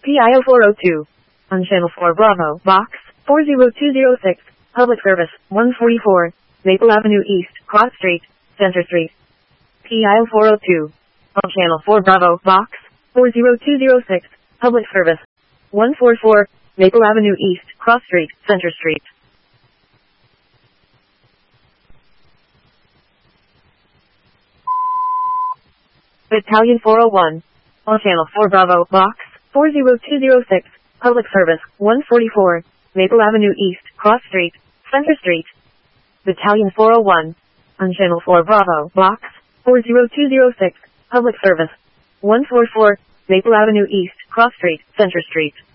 PIO 402. On Channel 4 Bravo, Box 40206, Public Service 144, Maple Avenue East, Cross Street, Center Street. PIO 402. On Channel 4 Bravo, Box 40206, Public Service 144, Maple Avenue East, Cross Street, Center Street. Battalion 401. On Channel 4 Bravo, Box 40206, Public Service 144, Maple Avenue East, Cross Street, Center Street. Battalion 401. On Channel 4 Bravo, Box 40206, Public Service 144, Maple Avenue East, Cross Street, Center Street.